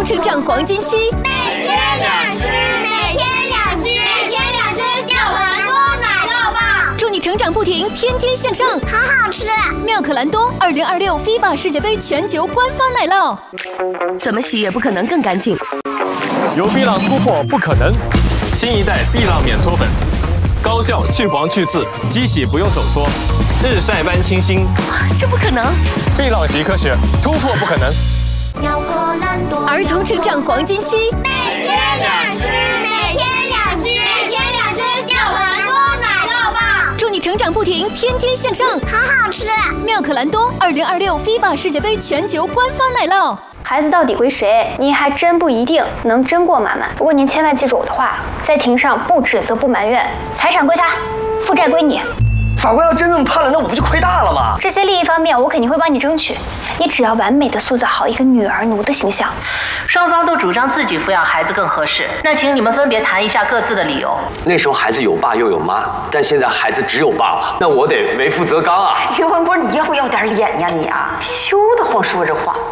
童成长黄金期， 每天2只，每天2只，每天2只妙可蓝多奶酪棒， 祝你成长不停，天天向上， 好好吃。 妙可蓝多2026 FIFA 世界杯全球官方奶酪，怎么洗也不可能更干净。 有碧朗突破不可能，新一代碧朗免搓粉，高效去黄去渍，机洗不用手搓，日晒般清新。 这不可能！ 碧朗洗科学，突破不可能。 妙可蓝多， 儿童成长黄金期， 每天2只，每天2只，每天2只妙可蓝多奶酪棒， 祝你成长不停，天天向上， 好好吃。 妙可蓝多2026 FIFA 世界杯全球官方奶酪。 孩子到底归谁，您还真不一定能真过妈妈。不过您千万记住我的话，在庭上不指责不埋怨，财产归他，负债归你。 法官要真这么判了，那我不就亏大了吗？ 这些利益方面我肯定会帮你争取，你只要完美的塑造好一个女儿奴的形象。 双方都主张自己抚养孩子更合适，那请你们分别谈一下各自的理由。 那时候孩子有爸又有妈，但现在孩子只有爸了，那我得为父则刚啊！ 刘文波，你要不要点脸呀你啊？羞得慌说这话。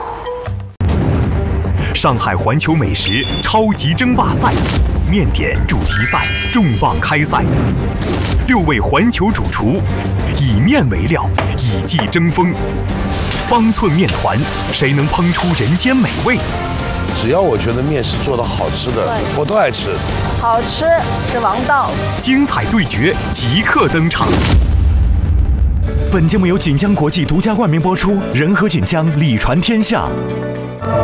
上海环球美食超级争霸赛，面点主题赛重磅开赛，6位环球主厨以面为料，以技争锋。方寸面团，谁能烹出人间美味？ 只要我觉得面是做的好吃的，我都爱吃。 好吃是王道。 精彩对决即刻登场。本节目由锦江国际独家冠名播出，仁和锦江，礼传天下。